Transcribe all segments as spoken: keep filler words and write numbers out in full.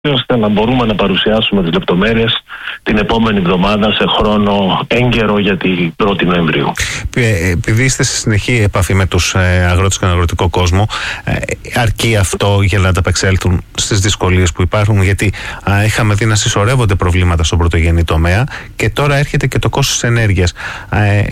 ώστε να μπορούμε να παρουσιάσουμε τις λεπτομέρειες την επόμενη εβδομάδα σε χρόνο έγκαιρο για την πρώτη Νοεμβρίου. Επειδή είστε σε συνεχή επαφή με τους αγρότες και τον αγροτικό κόσμο, αρκεί αυτό για να ανταπεξέλθουν στις δυσκολίες που υπάρχουν? Γιατί α, είχαμε δει να συσσωρεύονται προβλήματα στον πρωτογενή τομέα και τώρα έρχεται και το κόστος της ενέργειας. Ε,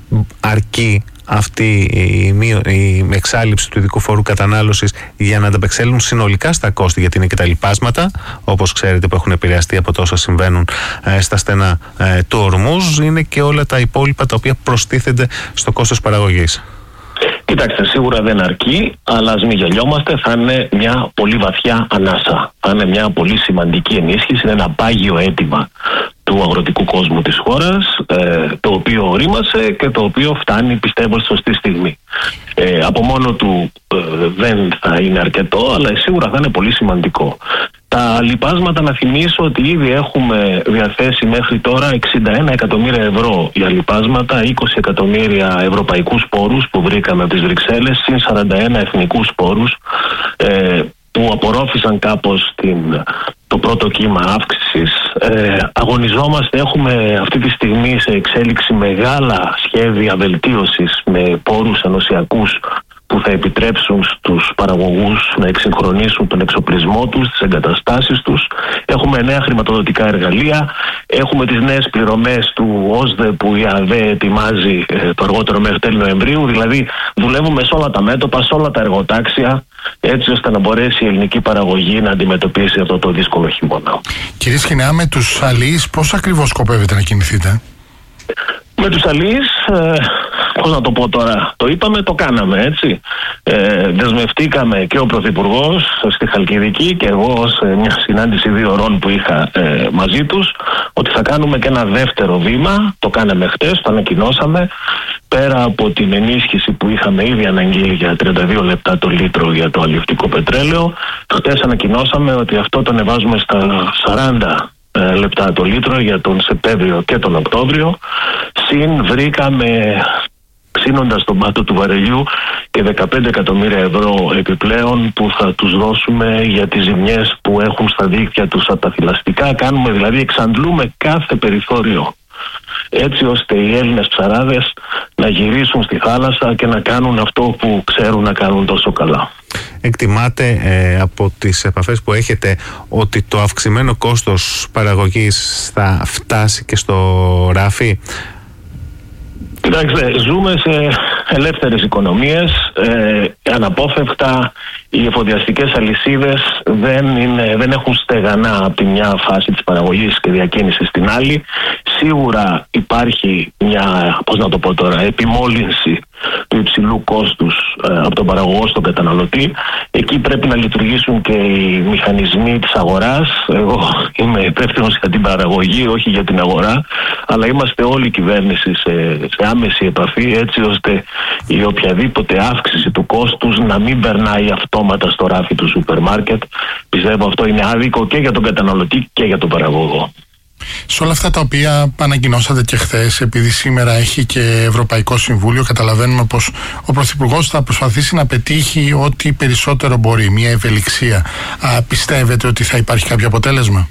αρκεί αυτή η, μείω, η εξάλειψη του ειδικού φόρου κατανάλωσης για να ανταπεξέλθουν συνολικά στα κόστη? Γιατί είναι και τα λοιπάσματα, όπως ξέρετε, που έχουν επηρεαστεί από τόσα συμβαίνουν ε, στα στενά ε, του Ορμούζ. Είναι και όλα τα υπόλοιπα τα οποία προστίθενται στο κόστος παραγωγής. Κοιτάξτε, σίγουρα δεν αρκεί, αλλά ας μην γελιόμαστε, θα είναι μια πολύ βαθιά ανάσα. Θα είναι μια πολύ σημαντική ενίσχυση, είναι ένα πάγιο αίτημα του αγροτικού κόσμου της χώρας, ε, το οποίο ορίμασε και το οποίο φτάνει, πιστεύω, στη σωστή στιγμή. Ε, από μόνο του ε, δεν θα είναι αρκετό, αλλά σίγουρα θα είναι πολύ σημαντικό. Τα λοιπάσματα, να θυμίσω ότι ήδη έχουμε διαθέσει μέχρι τώρα εξήντα ένα εκατομμύρια ευρώ για λοιπάσματα, είκοσι εκατομμύρια ευρωπαϊκούς πόρους που βρήκαμε από τις Βρυξέλλες, συν σαράντα ένα εθνικούς πόρους, ε, που απορρόφησαν κάπως την, το πρώτο κύμα αύξησης. Ε, αγωνιζόμαστε, έχουμε αυτή τη στιγμή σε εξέλιξη μεγάλα σχέδια βελτίωσης με πόρους ενωσιακούς που θα επιτρέψουν στους παραγωγούς να εξυγχρονίσουν τον εξοπλισμό τους, τις εγκαταστάσεις τους. Έχουμε νέα χρηματοδοτικά εργαλεία, έχουμε τις νέες πληρωμές του ΟΣΔΕ που η ΑΔΕ ετοιμάζει ε, το αργότερο μέχρι τέλη Νοεμβρίου. Δηλαδή δουλεύουμε σε όλα τα μέτωπα, σε όλα τα εργοτάξια, έτσι ώστε να μπορέσει η ελληνική παραγωγή να αντιμετωπίσει αυτό το δύσκολο χειμώνα. Κύριε Σχοινέα, με τους αλληλείς πώς ακριβώς σκοπεύετε να κινηθείτε? Με τους αλληλείς, ε, πώς να το πω τώρα, το είπαμε, το κάναμε, έτσι. Ε, δεσμευτήκαμε και ο Πρωθυπουργός στη Χαλκιδική και εγώ σε μια συνάντηση δύο ωρών που είχα ε, μαζί τους, ότι θα κάνουμε και ένα δεύτερο βήμα. Το κάναμε χτες, το ανακοινώσαμε. Πέρα από την ενίσχυση που είχαμε ήδη αναγγείλει για τριάντα δύο λεπτά το λίτρο για το αλλιευτικό πετρέλαιο, χτες ανακοινώσαμε ότι αυτό το ανεβάζουμε στα σαράντα λεπτά το λίτρο για τον Σεπτέμβριο και τον Οκτώβριο. Συν βρήκαμε, ξύνοντας τον πάτο του βαρελιού, και δεκαπέντε εκατομμύρια ευρώ επιπλέον που θα τους δώσουμε για τις ζημιές που έχουν στα δίκτυα τους από τα θηλαστικά. Κάνουμε δηλαδή, εξαντλούμε κάθε περιθώριο, έτσι ώστε οι Έλληνες ψαράδες να γυρίσουν στη θάλασσα και να κάνουν αυτό που ξέρουν να κάνουν τόσο καλά. Εκτιμάτε ε, από τις επαφές που έχετε ότι το αυξημένο κόστος παραγωγής θα φτάσει και στο ράφι? Κοιτάξτε, ζούμε σε ελεύθερες οικονομίες. Ε, αναπόφευκτα οι εφοδιαστικές αλυσίδες δεν, είναι, δεν έχουν στεγανά από τη μια φάση της παραγωγής και διακίνησης στην άλλη. Σίγουρα υπάρχει μια, πώς να το πω τώρα, επιμόλυνση του υψηλού κόστους ε, από τον παραγωγό στον καταναλωτή. Εκεί πρέπει να λειτουργήσουν και οι μηχανισμοί της αγοράς. Εγώ είμαι υπεύθυνος για την παραγωγή, όχι για την αγορά, αλλά είμαστε όλη η κυβέρνηση σε, σε άμεση επαφή, έτσι ώστε η οποιαδήποτε αύξηση του κόστους να μην περνάει αυτόματα στο ράφι του σούπερ μάρκετ. Πιστεύω αυτό είναι άδικο και για τον καταναλωτή και για τον παραγωγό. Σε όλα αυτά τα οποία ανακοινώσατε και χθες, επειδή σήμερα έχει και Ευρωπαϊκό Συμβούλιο, καταλαβαίνουμε πως ο Πρωθυπουργός θα προσπαθήσει να πετύχει ό,τι περισσότερο μπορεί, μια ευελιξία. Α, πιστεύετε ότι θα υπάρχει κάποιο αποτέλεσμα?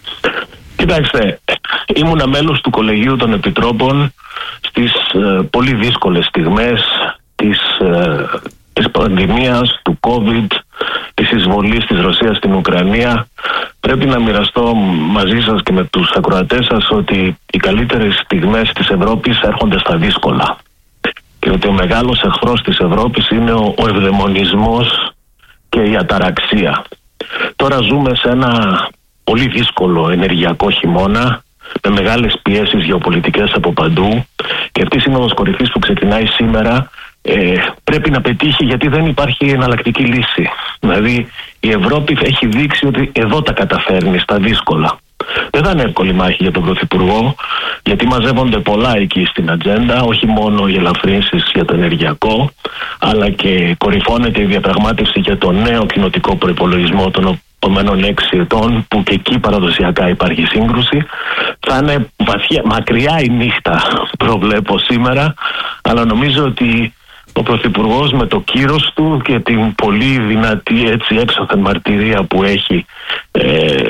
Κοιτάξτε, ήμουνα μέλος του Κολεγίου των Επιτρόπων στις ε, πολύ δύσκολες στιγμές της, ε, της πανδημίας, του COVID, της εισβολής της Ρωσίας στην Ουκρανία. Πρέπει να μοιραστώ μαζί σας και με τους ακροατές σας ότι οι καλύτερες στιγμές της Ευρώπης έρχονται στα δύσκολα και ότι ο μεγάλος εχθρός της Ευρώπης είναι ο, ο ευδαιμονισμός και η αταραξία. Τώρα ζούμε σε ένα πολύ δύσκολο ενεργειακό χειμώνα με μεγάλες πιέσεις γεωπολιτικές από παντού, και αυτή η σύνοδος κορυφής που ξεκινάει σήμερα ε, πρέπει να πετύχει, γιατί δεν υπάρχει εναλλακτική λύση. Δηλαδή η Ευρώπη έχει δείξει ότι εδώ τα καταφέρνει στα δύσκολα. Δεν θα είναι εύκολη μάχη για τον Πρωθυπουργό, γιατί μαζεύονται πολλά εκεί στην ατζέντα, όχι μόνο οι ελαφρύνσεις για το ενεργειακό, αλλά και κορυφώνεται η διαπραγμάτευση για το νέο κοινοτικό προϋπολογισμό των επόμενων έξι ετών, που και εκεί παραδοσιακά υπάρχει σύγκρουση. Θα είναι βαθιά, μακριά η νύχτα, προβλέπω σήμερα, αλλά νομίζω ότι ο Πρωθυπουργός με το κύρος του και την πολύ δυνατή έτσι έξωθεν μαρτυρία που έχει ε,